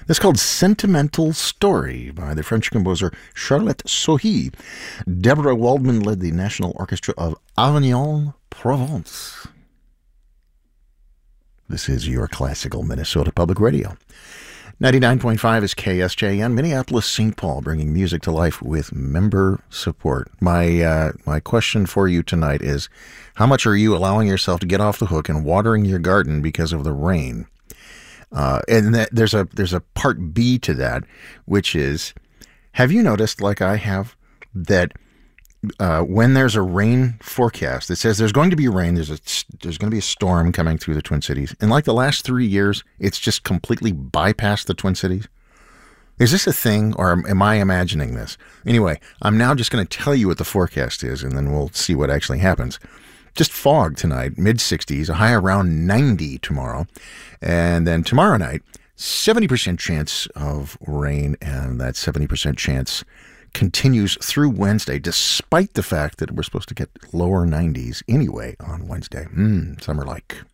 It's called Sentimental Story by the French composer Charlotte Sohi. Deborah Waldman led the National Orchestra of Avignon, Provence. This is your classical Minnesota Public Radio. 99.5 is KSJN, Minneapolis, St. Paul, bringing music to life with member support. My question for you tonight is, how much are you allowing yourself to get off the hook and watering your garden because of the rain? There's a part B to that, which is, have you noticed, like I have, that when there's a rain forecast that says there's going to be rain, there's going to be a storm coming through the Twin Cities, and like the last 3 years, it's just completely bypassed the Twin Cities? Is this a thing, or am I imagining this? Anyway, I'm now just going to tell you what the forecast is, and then we'll see what actually happens. Just fog tonight, mid-60s, a high around 90 tomorrow, and then tomorrow night, 70% chance of rain, and that 70% chance continues through Wednesday, despite the fact that we're supposed to get lower 90s anyway on Wednesday. Summer-like.